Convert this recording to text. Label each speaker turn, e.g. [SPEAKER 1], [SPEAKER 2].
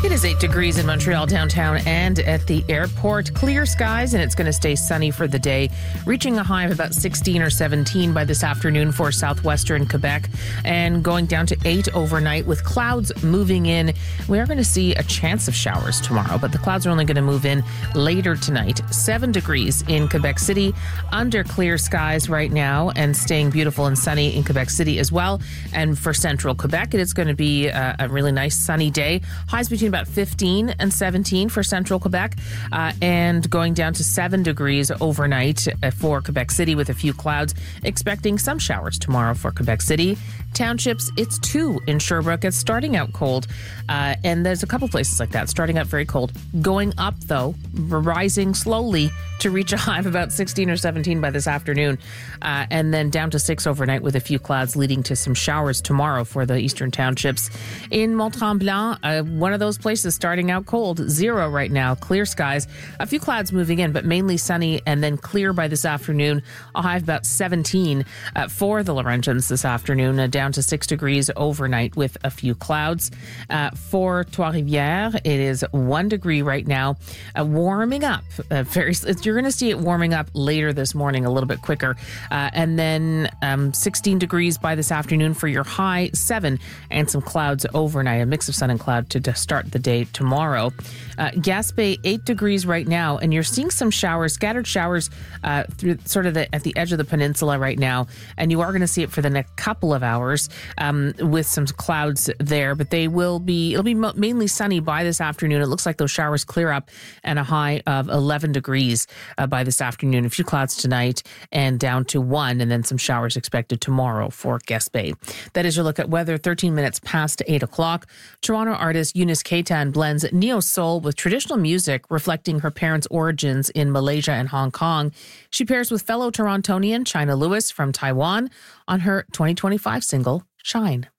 [SPEAKER 1] It is 8 degrees in Montreal downtown and at the airport. Clear skies, and it's going to stay sunny for the day, reaching a high of about 16 or 17 by this afternoon for southwestern Quebec, and going down to 8 overnight with clouds moving in. We are going to see a chance of showers tomorrow, but the clouds are only going to move in later tonight. 7 degrees in Quebec City, under clear skies right now, and staying beautiful and sunny in Quebec City as well. And for central Quebec, it is going to be a really nice sunny day. Highs between about 15 and 17 for central Quebec, and going down to 7 degrees overnight for Quebec City with a few clouds. Expecting some showers tomorrow for Quebec City. Townships, it's 2 in Sherbrooke. It's starting out cold, and there's a couple places like that. Starting out very cold. Going up, though, rising slowly to reach a high of about 16 or 17 by this afternoon, and then down to 6 overnight with a few clouds leading to some showers tomorrow for the eastern townships. In Mont-Tremblant, one of those places starting out cold, 0 right now, clear skies, a few clouds moving in, but mainly sunny and then clear by this afternoon. A high of about 17 for the Laurentians this afternoon, down to 6 degrees overnight with a few clouds. For Trois-Rivières, it is 1 degree right now, warming up. You're going to see it warming up later this morning, a little bit quicker, and then 16 degrees by this afternoon for your high, 7, and some clouds overnight, a mix of sun and cloud to start the day tomorrow. Gaspé, 8 degrees right now, and you're seeing some showers, scattered showers through sort of at the edge of the peninsula right now, and you are going to see it for the next couple of hours with some clouds there, but it'll be mainly sunny by this afternoon. It looks like those showers clear up, and a high of 11 degrees by this afternoon. A few clouds tonight and down to 1, and then some showers expected tomorrow for Gaspé. That is your look at weather, 13 minutes past 8 o'clock. Toronto artist Eunice Kaitan blends neo-soul with traditional music, reflecting her parents' origins in Malaysia and Hong Kong. She pairs with fellow Torontonian China Lewis from Taiwan on her 2025 single, Shine.